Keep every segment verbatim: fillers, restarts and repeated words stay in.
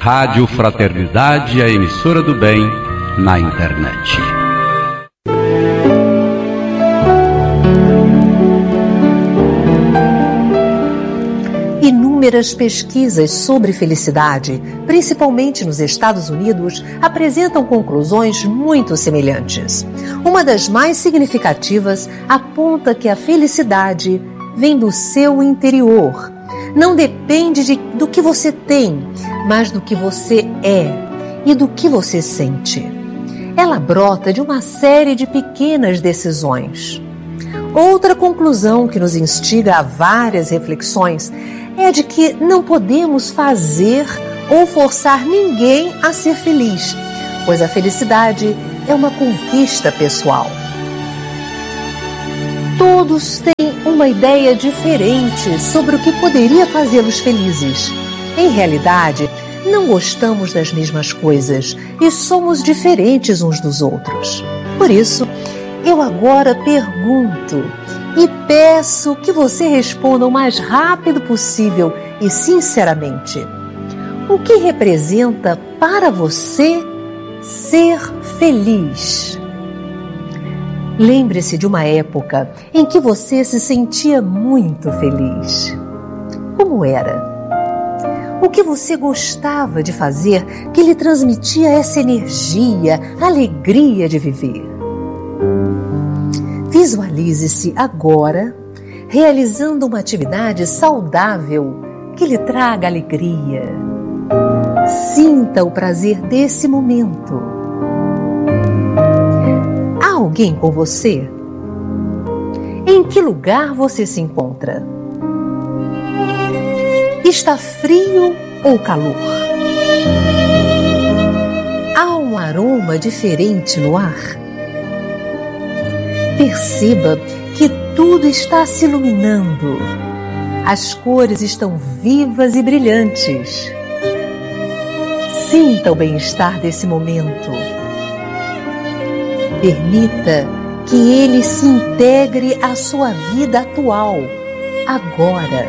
Rádio Fraternidade, a emissora do bem na internet. Inúmeras pesquisas sobre felicidade, principalmente nos Estados Unidos, apresentam conclusões muito semelhantes. Uma das mais significativas aponta que a felicidade vem do seu interior. Não depende de, do que você tem, mas do que você é e do que você sente. Ela brota de uma série de pequenas decisões. Outra conclusão que nos instiga a várias reflexões é a de que não podemos fazer ou forçar ninguém a ser feliz, pois a felicidade é uma conquista pessoal. Todos têm uma ideia diferente sobre o que poderia fazê-los felizes. Em realidade, não gostamos das mesmas coisas e somos diferentes uns dos outros. Por isso, eu agora pergunto e peço que você responda o mais rápido possível e sinceramente. O que representa para você ser feliz? Lembre-se de uma época em que você se sentia muito feliz. Como era? O que você gostava de fazer que lhe transmitia essa energia, alegria de viver? Visualize-se agora realizando uma atividade saudável que lhe traga alegria. Sinta o prazer desse momento. Há alguém com você? Em que lugar você se encontra? Está frio ou calor? Há um aroma diferente no ar? Perceba que tudo está se iluminando. As cores estão vivas e brilhantes. Sinta o bem-estar desse momento. Permita que ele se integre à sua vida atual, agora.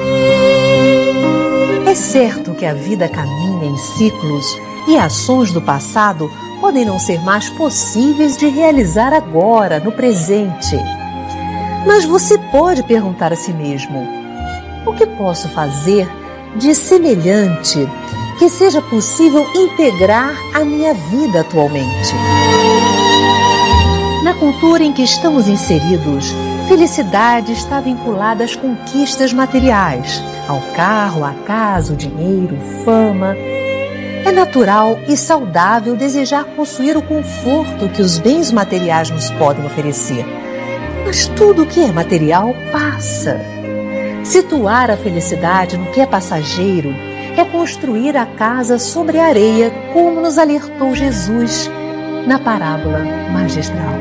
É certo que a vida caminha em ciclos e ações do passado podem não ser mais possíveis de realizar agora, no presente. Mas você pode perguntar a si mesmo: o que posso fazer de semelhante que seja possível integrar à minha vida atualmente? Na cultura em que estamos inseridos, felicidade está vinculada às conquistas materiais, ao carro, à casa, o dinheiro, fama. É natural e saudável desejar possuir o conforto que os bens materiais nos podem oferecer. Mas tudo o que é material passa. Situar a felicidade no que é passageiro é construir a casa sobre a areia, como nos alertou Jesus na parábola magistral.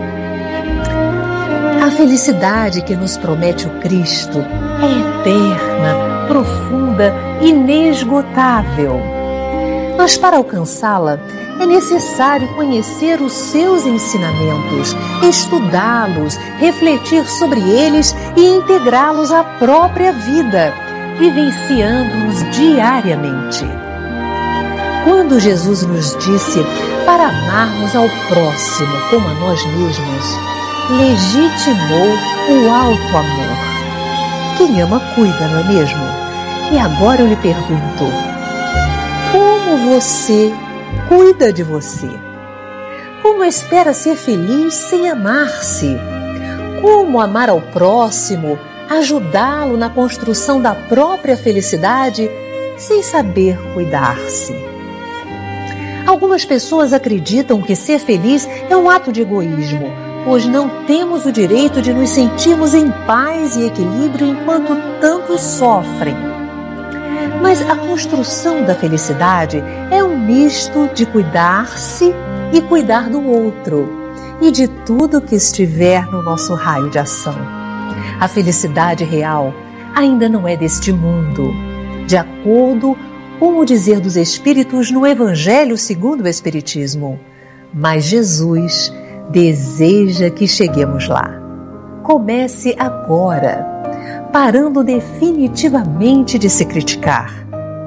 A felicidade que nos promete o Cristo é eterna, profunda, inesgotável. Mas para alcançá-la, é necessário conhecer os seus ensinamentos, estudá-los, refletir sobre eles e integrá-los à própria vida, vivenciando-os diariamente. Quando Jesus nos disse para amarmos ao próximo como a nós mesmos, legitimou o alto amor. Quem ama cuida, não é mesmo? E agora eu lhe pergunto: como você cuida de você? Como espera ser feliz sem amar-se? Como amar ao próximo, ajudá-lo na construção da própria felicidade sem saber cuidar-se? Algumas pessoas acreditam que ser feliz é um ato de egoísmo, pois não temos o direito de nos sentirmos em paz e equilíbrio enquanto tantos sofrem. Mas a construção da felicidade é um misto de cuidar-se e cuidar do outro, e de tudo que estiver no nosso raio de ação. A felicidade real ainda não é deste mundo. De acordo com o dizer dos Espíritos no Evangelho segundo o Espiritismo, mas Jesus deseja que cheguemos lá. Comece agora, parando definitivamente de se criticar.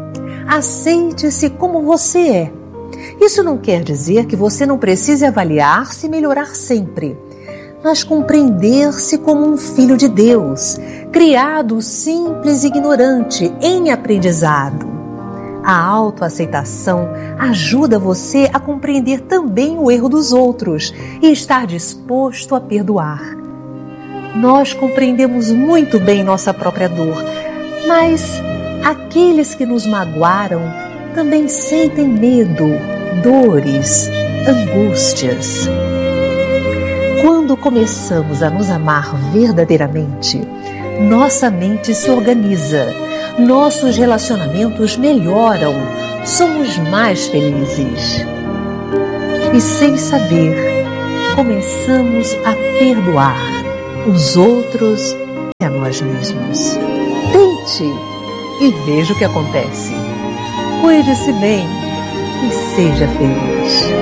Aceite-se como você é. Isso não quer dizer que você não precise avaliar-se e melhorar sempre, mas compreender-se como um filho de Deus, criado simples e ignorante em aprendizado. A autoaceitação ajuda você a compreender também o erro dos outros e estar disposto a perdoar. Nós compreendemos muito bem nossa própria dor, mas aqueles que nos magoaram também sentem medo, dores, angústias. Quando começamos a nos amar verdadeiramente, nossa mente se organiza, nossos relacionamentos melhoram, somos mais felizes. E sem saber, começamos a perdoar os outros e a nós mesmos. Tente e veja o que acontece. Cuide-se bem e seja feliz.